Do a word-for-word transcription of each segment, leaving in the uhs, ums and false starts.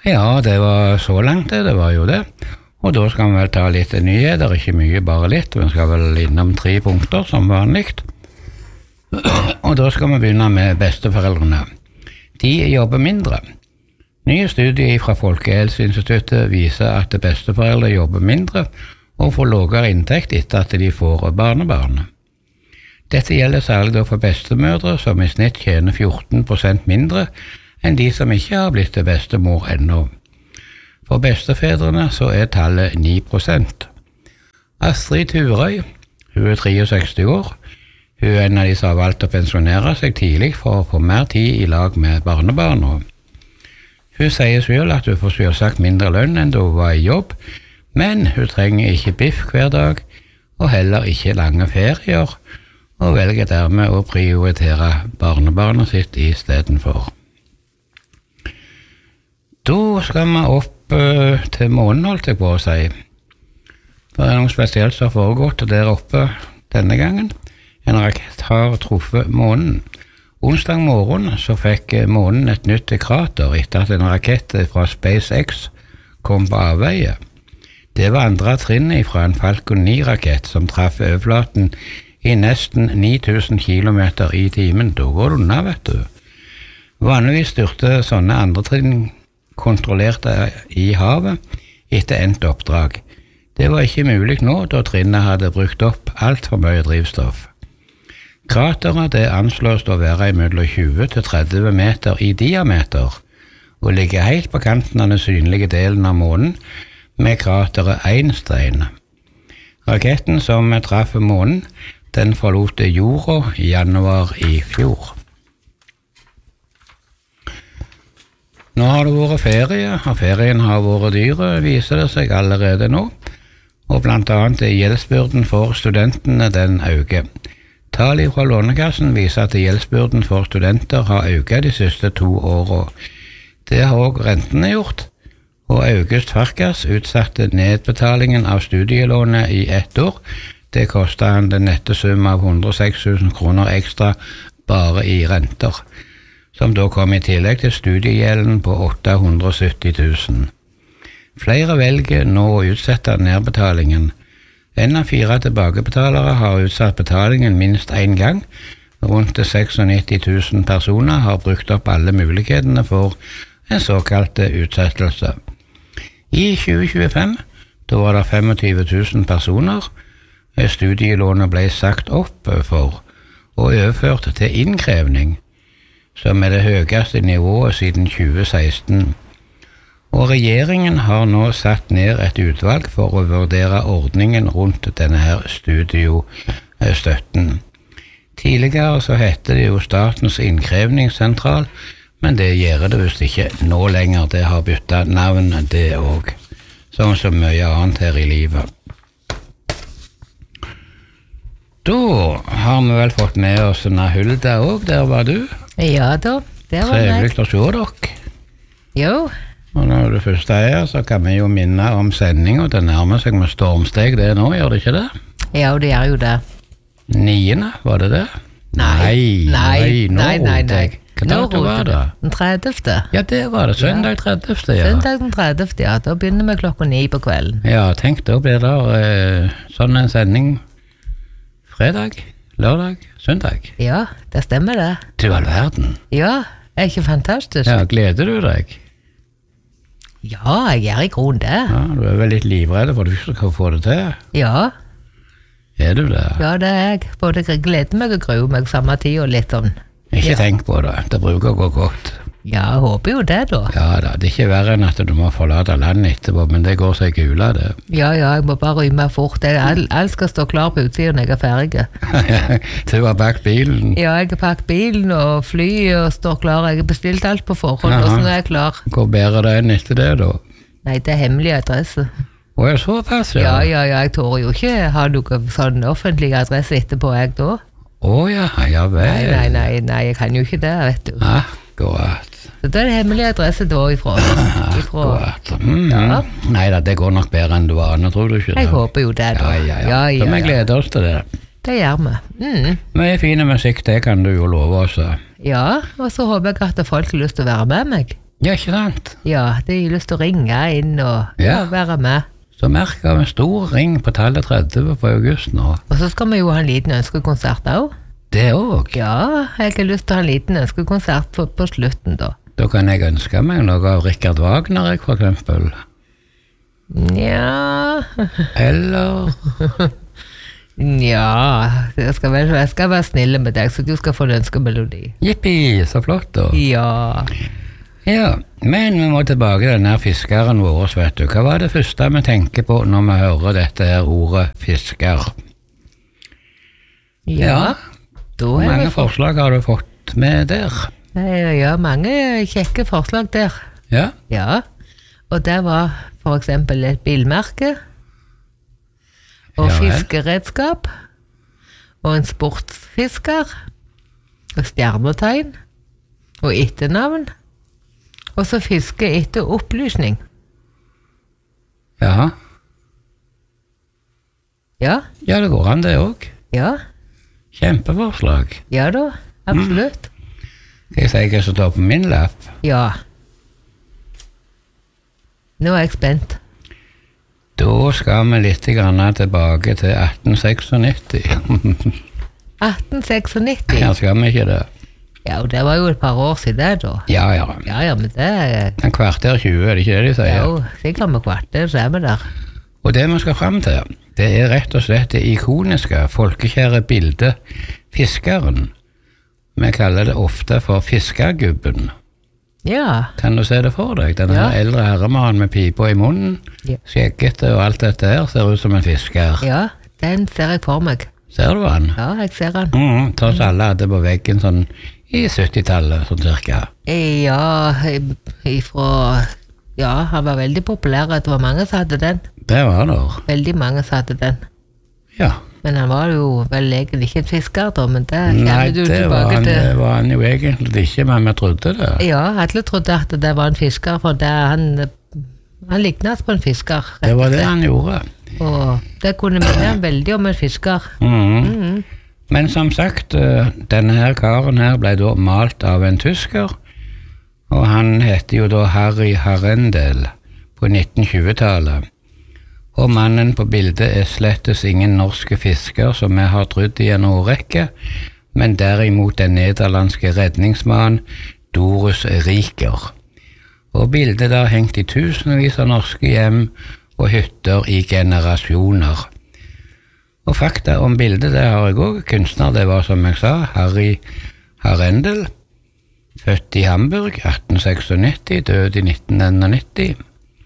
Ja, det var så langt det, det var jo det. Og da skal vi vel ta litt nyheter, ikke mye, bare litt. Vi skal vel innom tre punkter som vanligt. Og da skal vi begynne med besteforeldrene. De jobber mindre. Nye studier fra Folkehelseinstituttet viser at besteforeldre jobber mindre og får lavere inntekt etter at de får barnebarn. Dette gjelder særlig da for bestemødre, som i snitt tjener fjorten prosent mindre enn de som ikke har blitt til bestemor ennå. For bestefedrene så er tallet ni prosent. Astrid Turøy, hun er sekstistre år. Hun er en av de som har valgt å pensjonere seg tidlig for å få mer tid i lag med barnebarna. Hun sier selv at hun får selvsagt mindre lønn enn da hun var i jobb, men hun trenger ikke biff hver dag, og heller ikke lange ferier, og velger dermed å prioritere barnebarnet sitt i stedet for. Da skal vi opp uh, til månen, holdt jeg på å si. Det er noe spesielt som har foregått der oppe denne gangen. En rakett har truffet månen. Onsdag morgen så fikk månen et nytt krater etter at en rakett fra SpaceX kom på avveie. Det var andre trinnet fra en Falcon ni-rakett som traff overflaten i nesten ni tusen kilometer i timen. Da går det unna, vet du. Vanligvis styrte sånne andre trinn kontrollerte i havet etter endt oppdrag. Det var ikke mulig nå, da trinnet hadde brukt opp alt for mye drivstoff. Krateret det anslås å være mellom tjue til tretti meter i diameter, og ligger helt på kanten av den synlige delen av månen, med krateret Einstein. Raketten som traff månen, den forlot jorda i januar i fjor. Nå har det vært ferie, og ferien har vært dyre, viser det seg allerede nå, og blant annet gjeldsbyrden for studentene den øker. Tall fra Lånekassen viser at gjeldsbyrden for studenter har økt de siste to årene. Det har også rentene gjort, og August Farkas utsatte nedbetalingen av studielånet i ett år. Det kostet han den nette sum av hundre og seks tusen kroner ekstra bare i renter, som da kom i tillegg til studiegjelden på åtte hundre og sytti tusen. Flere velger nå å utsette nedbetalingen. En av fire tilbakebetalere har utsatt betalingen minst en gang. Rundt nittiseks tusen personer har brukt opp alle mulighetene for en såkalt utsettelse. I tjue tjuefem, da var det tjuefem tusen personer, studielånet ble sagt opp for og overført til innkrevning, som er det høyeste nivået siden tjue seksten. Og regjeringen har nå satt ned et utvalg for å vurdere ordningen rundt denne her studiostøtten. Tidligere så hette det jo Statens innkrevningssentral, men det gjør det visst ikke nå lenger. Det har byttet navn, det også, sånn som mye annet her i livet. Da har vi vel fått med oss en Hulda også, der var du. Ja da, der var meg. Trevligt å se dere. Jo. Og når det første er, så kan vi jo minne om sending, og det nærmer seg med stormsteg det nå, gjør det ikke det? Ja, det gjør jo det. Niende, var det det? Nei, nei, nei, nei, nei. Hva dato var det? Den tredivte. Ja, det var det, søndag tredivte, ja. Søndag den tredivte, ja, da begynner vi klokka ni på kvelden. Ja, tenk, da blir det eh, sånn en sending fredag, lørdag, søndag. Ja, det stemmer det. Til all verden. Ja, er ikke fantastisk? Ja, gleder du deg? Ja, jeg er i grunn det. Ja, du er vel litt livredd for at du ikke skal få det til. Ja. Er du det? Ja, det er jeg. Både gleder meg og gruer meg samme tid og litt sånn. Ikke ja. Tenk på det, det bruker å gå godt. Ja, jeg håper jo det da. Ja da, det er ikke verre enn at du må forlate landet etterpå, men det går seg gula det. Ja, ja, jeg må bare rymme fort. Alt, alt skal stå klar på utsiden når jeg er ferdig. Du har pakket bilen? Ja, jeg har pakket bilen og fly og står klar. Jeg har bestilt alt på forhånd, og så nå er jeg klar. Hvor bedre det enn etter det da? Nei, det er hemmelig adresse. Å, jeg så pass, ja. Ja, ja, ja, jeg tør jo ikke ha noe sånn offentlig adresse etterpå, jeg da. Å ja, ja vel. Nei, nei, nei, nei, jeg kan jo ikke det, vet du. Akkurat. Så det er det hemmelige adresse da ifra. ifra. Akkurat. Mm, ja. Nei da, det går nok bedre enn du aner, tror du ikke det? Jeg håper jo det da. Ja, ja, ja. ja, ja Så vi gleder oss til det. Det gjør vi. Mm. Mye fine musikk, det kan du jo love oss. Ja, og så håper jeg at folk har lyst til å være med meg. Ja, ikke sant? Ja, det er lyst til å ringe inn og ja. Ja. være med. Så merker jeg en stor ring på tallet tretti på august nå. Og så skal vi jo ha en liten ønskekonsert også. Det også. Ja, jeg har lyst til å ha en liten ønskekonsert på, på slutten da. Da kan jeg ønske meg noe av Richard Wagner, jeg, for eksempel. Ja... Eller... Ja, jeg skal, være, jeg skal være snille med deg, så du skal få en ønskemelodi. Jippi, så flott da. Ja. Ja, men vi må tilbake til denne fiskeren vår, vet du. Hva var det første vi tenker på når vi hører dette her ordet fisker? Ja. Da Hvor er mange det forslag har du fått med der? Ja, mange kjekke forslag der. Ja, Ja, og det var for eksempel et bilmerke, og Ja vel. fiskeredskap, og en sportsfisker, og stjernetegn, og etternavn, og så fiske etter opplysning. ja. Ja, Ja, det går an det også. ja, Kjempeforslag. ja da, absolutt. Skal jeg si hva som står på min lapp? Ja. Nå er jeg spent. Da skal vi litt grann tilbake til atten nittioseks. atten nittioseks. Her skal vi ikke det. Ja, og det var jo et par år siden da. Ja, ja. Ja, ja, men det er En kvarter tjue, er det ikke det de sier? jo sikkert med kvarter, så er vi der. Og det vi skal frem til, det er rett og slett det ikoniske, folkekjære bildet Fiskeren. Vi kaller det ofte for Fiskergubben. Ja, Kan du se det for deg? Denne Ja. her eldre herremannen med pipa i munnen, Ja. skjeggete og alt dette her, ser ut som en fisker. ja, den ser jeg for meg. Ser du han? Ja, jeg ser den. Mm, Tross alle hadde på veggen sånn i syttitallet, sånn cirka. Ja, ifra... Ja, han var veldig populær, det var mange som hadde den. Det var der. Veldig mange som hadde den. Ja. Men han var jo vel egentlig ikke en fisker da, men det Nei, kommer du det var, tilbake han, det til. var han jo egentlig ikke, men vi trodde det. Ja, alle trodde at det var en fisker, for det han... Han liknet på en fisker. rett Det og var det slett. han gjorde. Og det kunne minne veldig om en fisker. Mhm. Mhm. Men som sagt, eh, denne her karen her ble da malt av en tysker, og han heter jo da Harry Harrendel på nitten-tjue-tallet. Og mannen på bildet er slettes ingen norske fisker som vi har trodd i en årrekke, men derimot den nederlandske redningsmannen Dorus Riker. Og bildet da hengt i tusenvis av norske hjem og hytter i generasjoner. Og fakta om bildet, det har jeg også. Kunstner, det var som jeg sa, Harry Harrendel. Født i Hamburg, atten nittioseks, død i nitten nittien.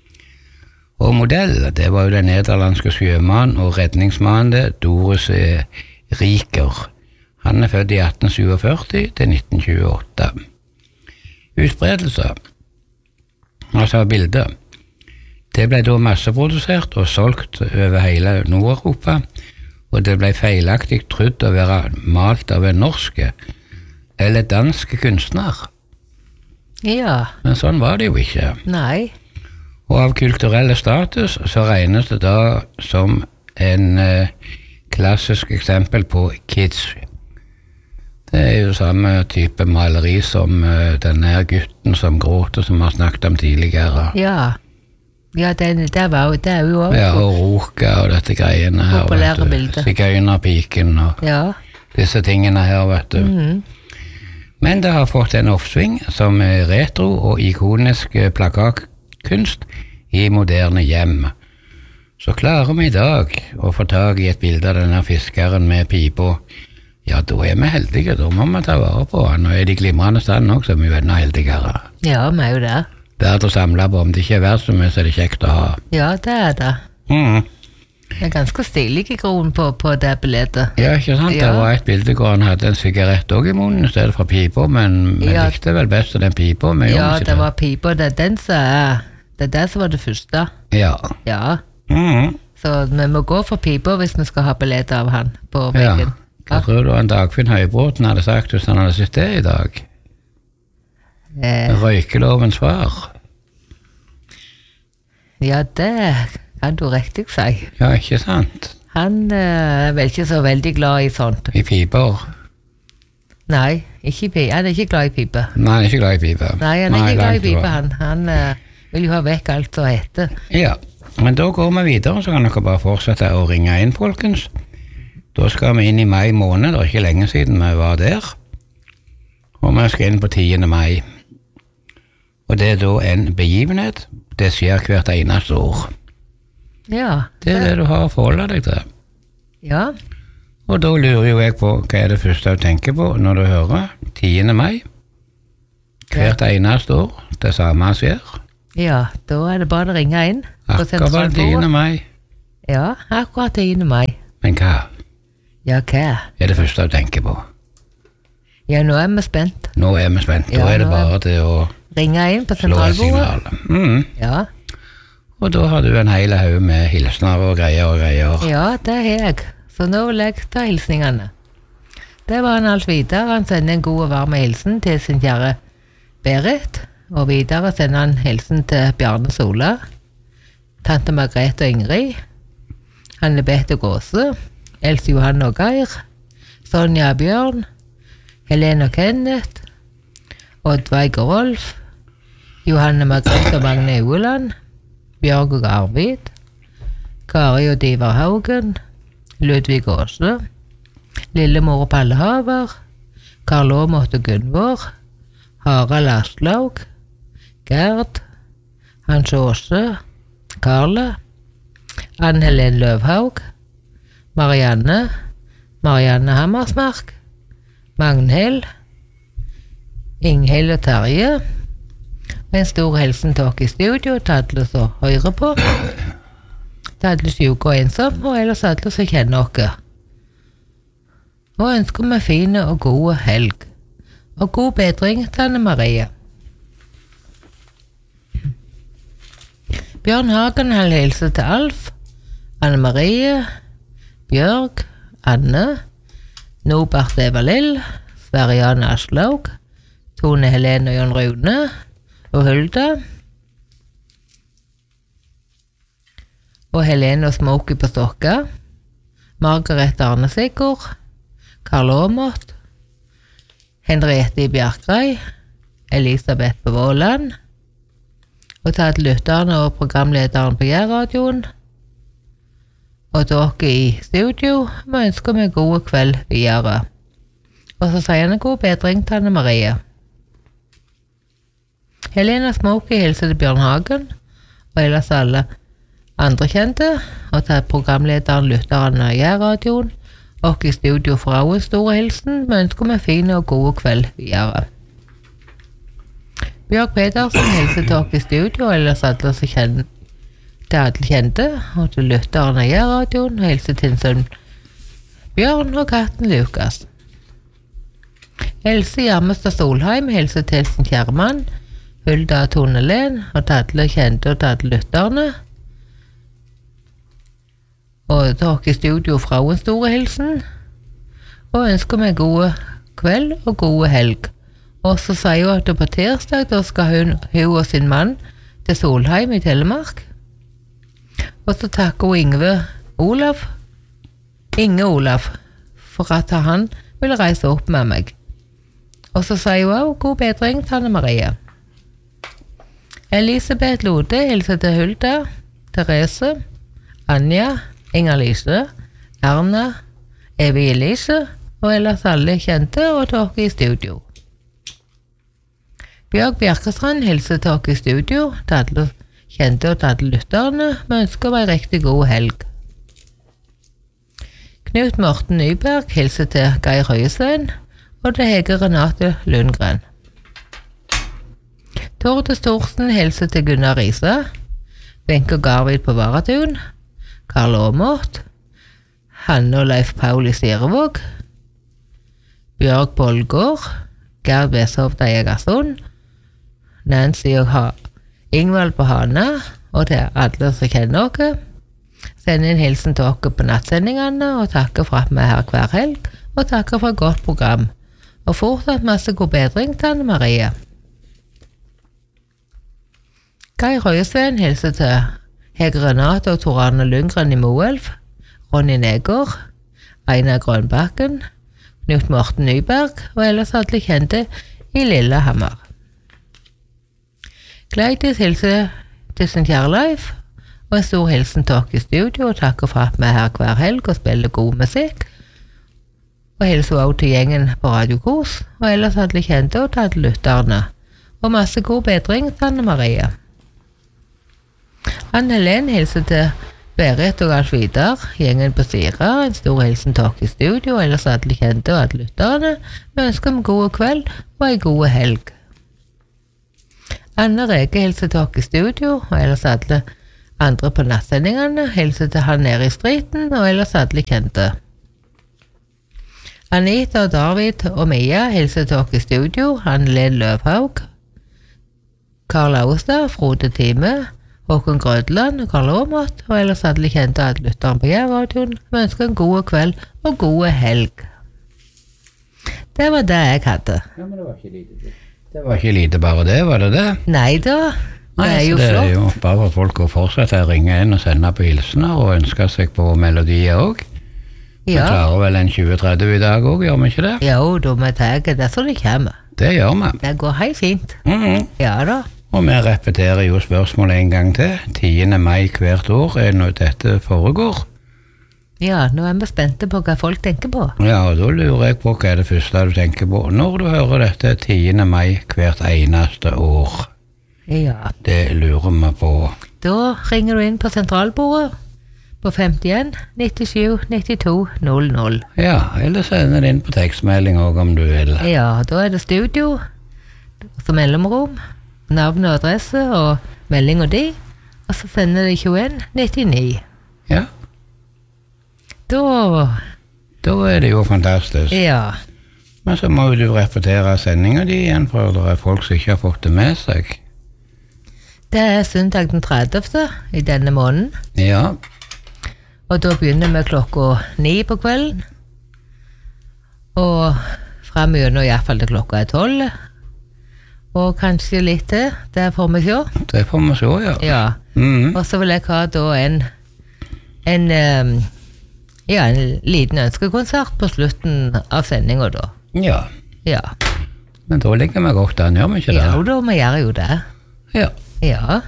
Og modell, det var jo den nederlandske sjømann og redningsmannen Dorus Riker. Han er født i atten syttiførti til nitten tjueåtte. Utspredelse, altså bildet. Det ble da masseprodusert og solgt over hele Nord-Europa, og det ble feilaktig trodd å være malt av en norske eller danske kunstner. Ja, Men sånn var det jo ikke. nei. Og av kulturelle status så regnes det da som en eh, klassisk eksempel på kitsch. Det er jo samme type maleri som eh, denne her gutten som gråter, som vi har snakket om tidligere. Ja. Ja, den, det, var, jo- det er jo også. Ja, og Roka og dette greiene her. Populære vet du. bilder. Sigøynerpiken og Ja. disse tingene her, vet du. Mhm. Men det har fått en oppsving som er retro og ikonisk eh, plakatkunst i moderne hjem. Så klarer vi i dag å få tag i et bilde av denne fiskeren med pipa. Ja, da er vi heldige, da må vi ta vare på han, og er de glimrende stand også, så er vi jo enda heldigere. Ja, vi er jo det. Verdt å samle på, om det ikke er verdt så mye, så er det kjekt å ha. Ja, det er det. Mhm. Det er ganske stilig i kronen på, på det bildet. Ja, ikke sant? Ja. Det var et bilde hvor han hadde en sigarett også i munnen i stedet for pipa, men vi Ja. likte vel best den pipa. Vi gjorde Ja, ikke det var pipa. Det er den som er Det er det som var det første. Ja. Ja. Mhm. Så vi må gå for pipa hvis vi skal ha billett av han på Ja. veggen. Hva tror du han Dagfinn Høybråten hadde sagt hvis han hadde sett det i dag? Eh, Røykelovens svar. ja, det kan du riktig si. Ja, ikke sant? Han eh, er vel ikke så veldig glad i sånt. I piper. Nei, ikke pipe. Han er ikke glad i pipe. Nei, han er ikke glad i pipe. Nei, han er ikke glad i langt pipe, ifra. han. Han uh, vil jo ha vekk alt som heter. Ja, men da går vi videre, så kan dere bare fortsette å ringe inn, folkens. Da skal vi inn i mai måned, det er ikke lenge siden vi var der. Og vi skal inn på tiende mai. Og det er da en begivenhet. Det skjer hvert eneste år. Ja. Det er det du har å forholde deg til. Ja. Og da lurer jo jeg på, hva er det første du tenker på når du hører tiende mai? Hvert eneste år, det samme skjer. Ja, da er det bare å ringe inn. på Akkurat sentralbordet. tiende mai. Ja, akkurat tiende mai. Men hva Ja, hva? er det første du tenker på? Ja, nå er vi spent. Nå er vi spent, da Ja, er det nå er- bare til å Ringe inn på slå et sentralbordet. signal. Mm. Ja. Og da har du en hel haug med hilsner og greier og greier. ja, det har jeg. Så nå vil jeg ta hilsningene. Det var en Alf Vidar. Han sender en god og varm hilsen til sin kjære Berit. Og videre sender han hilsen til Bjarne Sola, tante Margrethe og Ingrid, Anne Bette Gåse, Else Johanne og Geir, Sonja og Bjørn, Helene og Kenneth, Oddveig og Rolf, Johanne Margrethe og Magne Ueland, Bjørg og Arvid, Kari og Divar Haugen, Ludvig Åse, Lillemor og Palle Haver, Karl Aamodt og Gunvor, Harald Aslaug, Gerd, Hans Åse, Karle, Ann-Helen Løvhaug, Marianne, Marianne Hammersmark, Magnhild, Inghild og Terje, og en stor hilsen til dere i studio, til alle som hører på, til alle syke og ensom, og ellers alle som kjenner dere. Og ønsker meg fine og gode helg, og god bedring til Anne Marie. Bjørn Hagen har hilse til Alf, Anne Marie, Bjørg, Anne, Nobert Eva Lill, Sveriane Aslaug, Tone Helene og Jon Rune, og Hulda, og Helene og Smokey på Stokka, Margaret Arne Sigurd, Karl Aamodt, Henriette i Bjerkrei, Elisabeth på Våland, og til alle lytterne og programlederen på Jærradioen, og dere i studio, vi ønsker meg god kveld videre. Og så sier han en god bedring til Anne Marie. Helena Smokey hilser til Bjørn Hagen, og ellers alle andre kjente, og til programlederen lytteren av Jærradioen, og i studio fra en stor hilsen, vi ønsker meg fine og gode kveld videre. Bjørg Pedersen hilser til dere i studio, og ellers alle som kjenner til alle kjente, og til lytteren av Jærradioen, og hilser til sønn Bjørn og katten Lukas. Else Gjermestad Solheim hilser til sin kjære mann, Hulda Tone Len, og til alle kjente og til alle lytterne. Og dere i studio fra en store hilsen, og ønsker meg gode kveld og gode helg. Og så sier hun at på tirsdag da skal hun, hun og sin mann til Solheim i Telemark. Og så takker hun Ingve Olav, Inge Olav, for at han vil reise opp med meg. Og så sier hun også god bedring til Anne Marie. Elisabeth Lode hilser til Hulda, Therese, Anja, Inger-Lise, Erna, Evie Elise, og ellers alle kjente og dere i studio. Bjørg Bjerkestrand hilser til dere i studio, til alle kjente og til alle lytterne, vi ønsker meg riktig god helg. Knut Morten Nyberg hilser til Geir Høyesvein, og til Hege Renate Lundgren. Torde Storsen hilser til Gunnar Risa, Benke Garvid på Varatun, Karl Aamodt, Hanne og Leif Paul i Sirevåg, Bjørg Bolgård, Gerd Veshovda i Egersund, Nancy og ha Ingvald på Hana, og til alle som kjenner dere. Send en hilsen til dere på nattsendingene, og takker for at vi er her hver helg, og takker for et godt program. Og fortsatt masse god bedring til Anne Marie. Geir Høyesvein hilser til Hege Renate og Torane Lundgren i Moelv, Ronny Negård, Einar Grønbakken, Knut Morten Nyberg, og ellers alle kjente i Lillehammer. Gleidis hilser til sin kjære Leif, og en stor hilsen til oss i studio, og takker for at vi er her hver helg og spiller god musikk. Og hilser også til gjengen på Radio Kos, og ellers alle kjente og til alle lytterne. Og masse god bedring til Anne Marie. Anne Helen hilser til Berit og Alf Vidar, gjengen på Sira, en stor hilsen til oss i studio, og ellers alle kjente og alle lytterne. Vi ønsker en god kveld og en god helg. Anne Rege hilser til oss i studio, og ellers alle andre på nattsendingene hilser til han nede i striten, og ellers alle kjente. Anita og David og Mia hilser til oss i studio, Anne-Len Løvhaug, Karl Austad, Frode Time, Håkon Grødland og Karl Åmot, og ellers alle kjente at lytteren på Jærradioen. Vi ønsker en god kveld og god helg. Det var det jeg hadde. Ja, men det var ikke lite. Det var ikke lite bare det, var det det? Nei da, det Nei, er jo det flott. er jo bare for folk å fortsette å ringe inn og sende på hilsener og ønske seg på melodier også. Vi Ja, klarer vel en tjue tretti i dag også, gjør vi ikke det? jo, da vi tar det så det kommer. Det gjør vi. Det går helt fint. Mhm. Ja da. Og vi repeterer jo spørsmålet en gang til. tiende mai hvert år er når dette foregår. Ja, nå er vi spente på hva folk tenker på. Ja, og da lurer jeg på hva er det første du tenker på når du hører dette tiende mai hvert eneste år. Ja, Det lurer vi på. da ringer du inn på sentralbordet på femtien nittisju nittito null null. Ja, eller sender det inn på tekstmelding også om du vil. Ja, da er det studio, så mellomrom, navn og adresse og melding og de, og så sender det tjueen nittini. Ja, Da, da er det jo fantastisk. ja, Men så må jo du repetere sendinga di igjen, for det er folk som ikke har fått det med seg. det er søndag den tredivte i denne måneden, Ja, og da begynner vi klokka ni på kvelden, og frem gjennom i hvert fall til klokka er tolv, og kanskje litt til, det får vi se. det får vi se, ja. Ja, Mhm. og så vil jeg ha da en, en, ehm, ja, en liten ønskekonsert på slutten av sendinga da. Ja, Ja, men da ligger vi godt an, gjør vi ikke det? ja da, vi gjør jo det. Ja. Ja.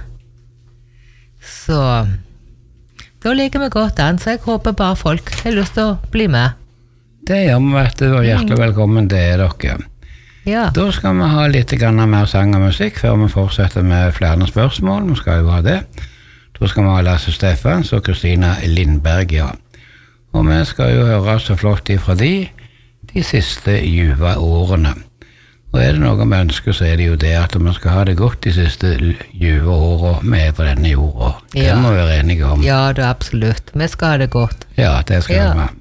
Så da ligger vi godt an, så jeg håper bare folk har lyst til å bli med. Det gjør vi, vet du, og hjertelig velkommen til dere. Ja, Da skal vi ha litt grann mer sang og musikk før vi fortsetter med flere spørsmål. Vi skal jo ha det. Da skal vi ha Lasse Steffans og Kristina Lindberg, ja. Og vi skal jo høre så flott ifra de de siste ljuve årene. Og er det noe vi ønsker, så er det jo det at vi skal ha det godt de siste ljuve årene vi er på denne jorda. Det Ja. må vi være enige om. ja da, absolutt. Vi skal ha det godt. Ja, det skal Ja. vi.